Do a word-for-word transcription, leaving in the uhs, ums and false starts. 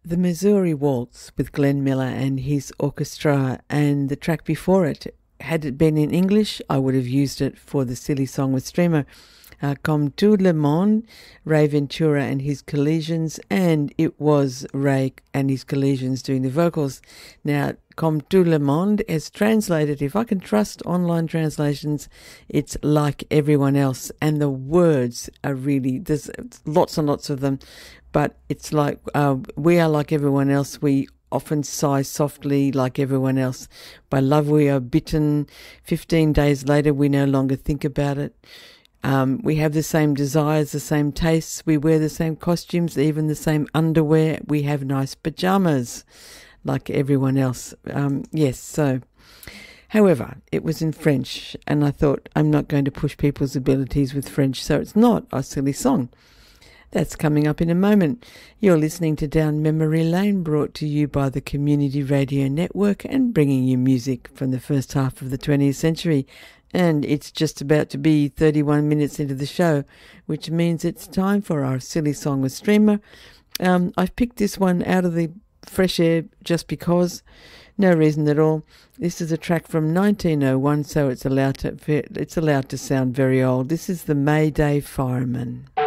The Missouri Waltz with Glenn Miller and his orchestra, and the track before it, had it been in English, I would have used it for the Silly Song with Streamer. Uh, Comme tout le monde, Ray Ventura and his Collisions, and it was Ray and his Collisions doing the vocals. Now, Comme tout le monde is translated, if I can trust online translations, it's like everyone else, and the words are really, there's lots and lots of them, but it's like, uh, we are like everyone else, we often sigh softly like everyone else. By love we are bitten, fifteen days later we no longer think about it. Um, we have the same desires, the same tastes, we wear the same costumes, even the same underwear, we have nice pajamas, like everyone else. Um, yes, so, however, it was in French, and I thought, I'm not going to push people's abilities with French, so it's not a silly song. That's coming up in a moment. You're listening to Down Memory Lane, brought to you by the Community Radio Network and bringing you music from the first half of the twentieth century. And it's just about to be thirty-one minutes into the show, which means it's time for our Silly Song with Streamer. Um, I've picked this one out of the fresh air just because, no reason at all. This is a track from nineteen oh one, so it's allowed to, it's allowed to sound very old. This is the Mayday Fireman.